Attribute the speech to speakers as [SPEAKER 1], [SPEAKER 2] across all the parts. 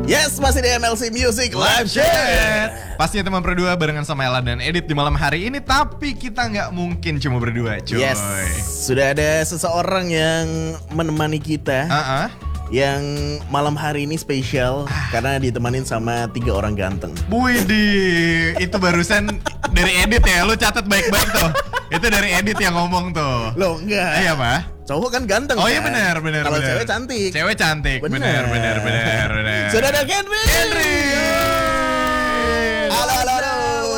[SPEAKER 1] Yes, masih di MLC Music Live Chat.
[SPEAKER 2] Pastinya teman berdua barengan sama Ella dan Edit di malam hari ini. Tapi kita nggak mungkin cuma berdua, coy.
[SPEAKER 1] Yes, sudah ada seseorang yang menemani kita. Yang malam hari ini spesial karena ditemanin sama 3 orang ganteng.
[SPEAKER 2] Widih, itu barusan dari Edit ya, lu catat baik-baik tuh. Itu dari Edit yang ngomong tuh.
[SPEAKER 1] Loh enggak.
[SPEAKER 2] Iya Pak.
[SPEAKER 1] Cowok kan ganteng.
[SPEAKER 2] Oh iya
[SPEAKER 1] kan?
[SPEAKER 2] benar.
[SPEAKER 1] Kalau cewek cantik.
[SPEAKER 2] Cewek cantik. Benar.
[SPEAKER 1] Sudah ada Kenry. Halo.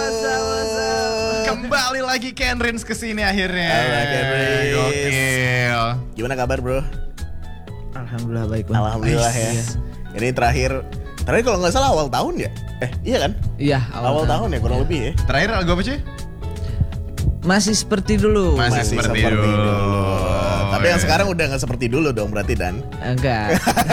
[SPEAKER 2] Kembali lagi Kenrins kesini akhirnya.
[SPEAKER 1] Halo Kenry.
[SPEAKER 2] Gokil.
[SPEAKER 1] Gimana kabar bro?
[SPEAKER 3] Alhamdulillah baik bang.
[SPEAKER 1] Alhamdulillah ya.
[SPEAKER 3] Iya.
[SPEAKER 1] Ini terakhir kalau nggak salah awal tahun ya? Iya kan?
[SPEAKER 3] Iya
[SPEAKER 1] awal tahun ya kurang lebih ya.
[SPEAKER 2] Terakhir lagu apa sih?
[SPEAKER 3] Masih seperti dulu.
[SPEAKER 2] Masih seperti dulu.
[SPEAKER 1] Tapi yang sekarang udah nggak seperti dulu dong berarti Dan?
[SPEAKER 3] Enggak.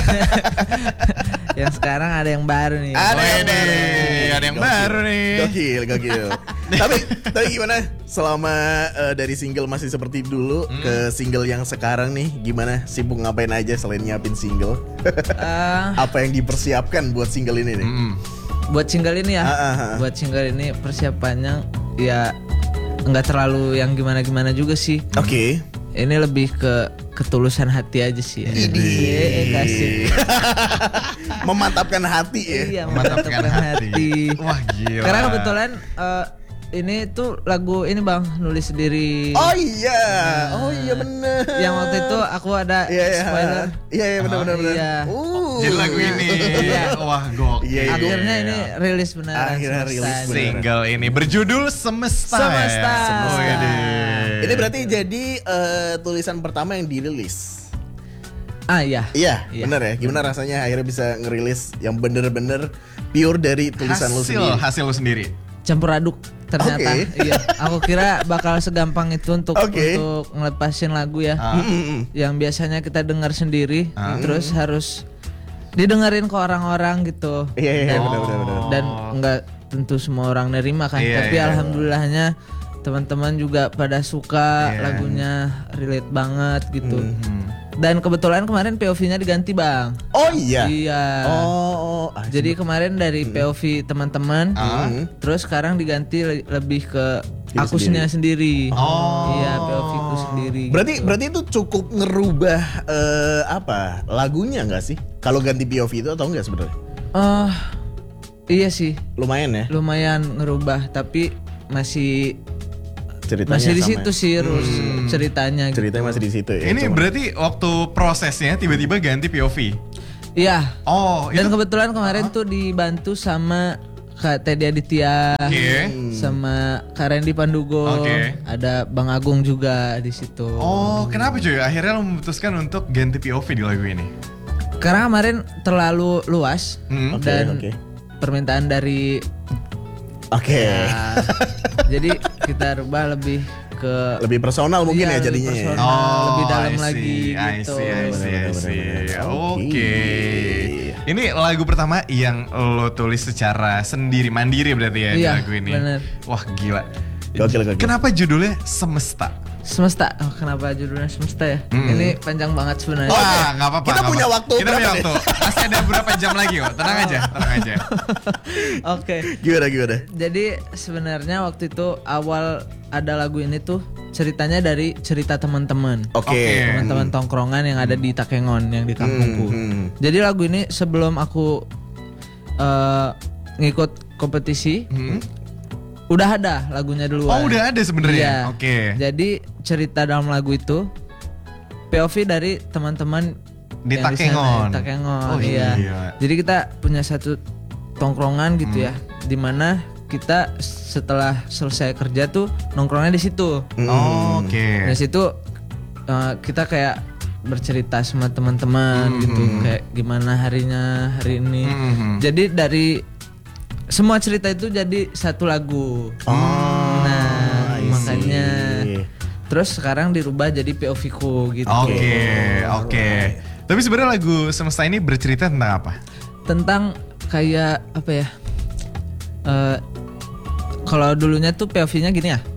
[SPEAKER 3] Yang sekarang ada yang baru nih.
[SPEAKER 2] Ada yang baru nih.
[SPEAKER 1] Gokil. tapi gimana selama dari single Masih Seperti Dulu ke single yang sekarang nih, gimana? Sibuk ngapain aja selain nyiapin single? Apa yang dipersiapkan buat single ini nih?
[SPEAKER 3] Buat single ini ya. Buat single ini persiapannya ya nggak terlalu yang gimana-gimana juga sih.
[SPEAKER 1] Oke.
[SPEAKER 3] Ini lebih ke ketulusan hati aja sih ya. Kasih.
[SPEAKER 1] Memantapkan hati ya.
[SPEAKER 3] Iya, memantapkan hati.
[SPEAKER 2] Wah gila.
[SPEAKER 3] Karena kebetulan ini tuh lagu ini bang nulis sendiri.
[SPEAKER 1] Oh iya bener.
[SPEAKER 3] Yang waktu itu aku ada spoiler.
[SPEAKER 1] Iya benar.
[SPEAKER 3] Iya.
[SPEAKER 2] Jadi lagu ini. Wah gokil.
[SPEAKER 3] Akhirnya ini rilis benar.
[SPEAKER 1] Akhirnya rilis benar.
[SPEAKER 2] Single ini berjudul Semesta.
[SPEAKER 1] Ini berarti jadi tulisan pertama yang dirilis.
[SPEAKER 3] Iya.
[SPEAKER 1] Iya, bener ya. Gimana rasanya akhirnya bisa ngerilis yang bener-bener pure dari tulisan lu sendiri?
[SPEAKER 2] Hasil lu sendiri.
[SPEAKER 3] Campur aduk ternyata. Iya. Aku kira bakal segampang itu untuk ngelepasin lagu ya. Yang biasanya kita dengar sendiri, terus harus didengerin ke orang-orang gitu.
[SPEAKER 1] Iya, benar.
[SPEAKER 3] Dan nggak tentu semua orang nerima kan. Tapi alhamdulillahnya teman-teman juga pada suka lagunya, relate banget gitu. Dan kebetulan kemarin POV-nya diganti bang.
[SPEAKER 1] Oh iya.
[SPEAKER 3] Iya. Jadi kemarin dari POV teman-teman, terus sekarang diganti lebih ke akusnya sendiri. Iya, POV-ku sendiri.
[SPEAKER 1] Berarti itu cukup ngerubah lagunya nggak sih? Kalau ganti POV itu atau enggak sebenarnya?
[SPEAKER 3] Iya sih.
[SPEAKER 1] Lumayan ya.
[SPEAKER 3] Lumayan ngerubah, tapi masih di situ sih ceritanya.
[SPEAKER 1] Ceritanya masih di situ ya.
[SPEAKER 2] Ini berarti waktu prosesnya tiba-tiba ganti POV.
[SPEAKER 3] Iya. Dan
[SPEAKER 2] itu
[SPEAKER 3] kebetulan kemarin tuh dibantu sama Kak Teddy Aditya, sama Kak Randy Pandugo, ada Bang Agung juga di situ.
[SPEAKER 2] Kenapa cuy? Akhirnya lo memutuskan untuk ganti POV di lagu ini?
[SPEAKER 3] Karena kemarin terlalu luas dan permintaan dari jadi kita rubah lebih
[SPEAKER 1] personal mungkin ya jadinya.
[SPEAKER 3] Lebih dalam lagi gitu.
[SPEAKER 2] Oke. Ini lagu pertama yang lo tulis secara mandiri berarti ya di lagu ini.
[SPEAKER 3] Bener.
[SPEAKER 2] Wah gila.
[SPEAKER 1] Gokil.
[SPEAKER 2] Kenapa judulnya Semesta?
[SPEAKER 3] Kenapa judulnya Semesta ya? Ini panjang banget sebenarnya.
[SPEAKER 2] Nggak apa-apa.
[SPEAKER 1] Kita punya waktu.
[SPEAKER 2] Masih ada beberapa jam lagi kok. Tenang aja.
[SPEAKER 3] Oke.
[SPEAKER 1] Gimana?
[SPEAKER 3] Jadi sebenarnya waktu itu awal ada lagu ini tuh ceritanya dari cerita teman-teman. Teman-teman tongkrongan yang ada di Takengon yang di kampungku. Jadi lagu ini sebelum aku ngikut kompetisi, udah ada lagunya duluan.
[SPEAKER 2] Udah ada sebenarnya.
[SPEAKER 3] Iya. Jadi cerita dalam lagu itu POV dari teman-teman
[SPEAKER 2] di Takengon.
[SPEAKER 3] Iya. Jadi kita punya satu tongkrongan gitu ya, dimana kita setelah selesai kerja tuh nongkrongnya di situ. Di situ kita kayak bercerita sama teman-teman gitu, kayak gimana harinya hari ini. Jadi dari semua cerita itu jadi satu lagu. Makanya terus sekarang dirubah jadi POV-ku gitu.
[SPEAKER 2] Oke. Tapi sebenarnya lagu Semesta ini bercerita tentang apa?
[SPEAKER 3] Tentang kayak apa ya? Kalau dulunya tuh POV-nya gini ya.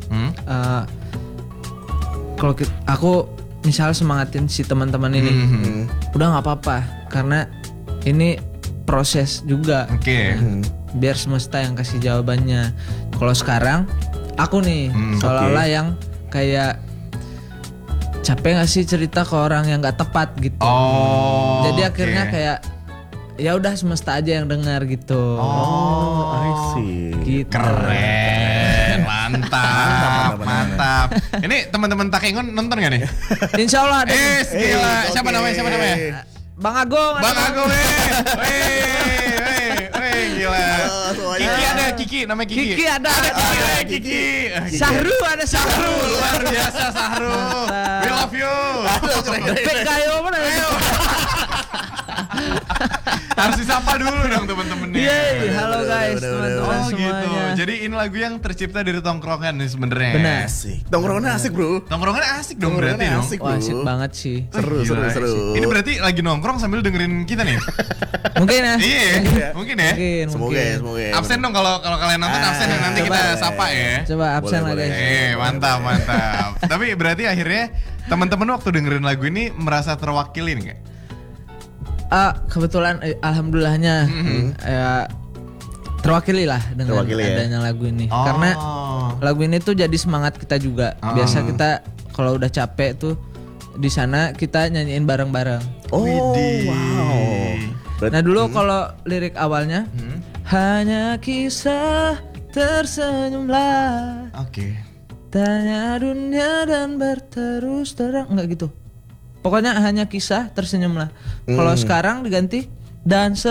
[SPEAKER 3] Kalau aku misal semangatin si teman-teman ini, udah nggak apa-apa karena ini proses juga.
[SPEAKER 2] Oke.
[SPEAKER 3] Biar semesta yang kasih jawabannya. Kalau sekarang aku nih seolah-olah yang kayak capek gak sih cerita ke orang yang gak tepat gitu. Jadi akhirnya kayak ya udah semesta aja yang dengar gitu.
[SPEAKER 1] I see.
[SPEAKER 3] Gitu.
[SPEAKER 2] Keren, mantap. Ini teman-teman Takengon nonton gak nih?
[SPEAKER 3] Insya Allah ada.
[SPEAKER 2] Gila. Siapa namanya?
[SPEAKER 3] Bang Agung.
[SPEAKER 2] Gila. Kiki ada, namanya Kiki.
[SPEAKER 3] Kiki ada.
[SPEAKER 2] Kiki.
[SPEAKER 3] Sahru ada Sahru.
[SPEAKER 2] Luar biasa Sahru. We love you.
[SPEAKER 3] PKO mana?
[SPEAKER 2] Harus disapa dulu dong temen-temennya.
[SPEAKER 3] Yeay, halo guys, teman-teman
[SPEAKER 2] Oh gitu.
[SPEAKER 3] semuanya.
[SPEAKER 2] Jadi ini lagu yang tercipta dari tongkrongan nih sebenarnya.
[SPEAKER 3] Benar.
[SPEAKER 1] Asik. Tongkrongannya asik, Bro.
[SPEAKER 2] Tongkrongan asik dong berarti
[SPEAKER 1] Tongkrongannya
[SPEAKER 2] dong.
[SPEAKER 1] asik,
[SPEAKER 3] Wah,
[SPEAKER 1] Bro.
[SPEAKER 3] asik banget sih.
[SPEAKER 1] Seru.
[SPEAKER 2] Ini berarti lagi nongkrong sambil dengerin kita nih.
[SPEAKER 3] Mungkin ya.
[SPEAKER 2] Iya, mungkin ya.
[SPEAKER 1] Semoga.
[SPEAKER 2] Absen dong kalau kalian nonton absen ya, nanti kita sapa ya.
[SPEAKER 3] Coba absen lah guys.
[SPEAKER 2] Mantap. Tapi berarti akhirnya teman-teman waktu dengerin lagu ini merasa terwakili nih nggak?
[SPEAKER 3] Kebetulan alhamdulillahnya terwakili lah dengan adanya lagu ini. Karena lagu ini tuh jadi semangat kita juga. Biasa kita kalau udah capek tuh di sana kita nyanyiin bareng-bareng.
[SPEAKER 1] Wow.
[SPEAKER 3] Nah dulu kalau lirik awalnya hanya kisah tersenyumlah.
[SPEAKER 2] Oke.
[SPEAKER 3] Tanya dunia dan berterus terang, enggak gitu. Pokoknya hanya kisah tersenyumlah. Kalau sekarang diganti dan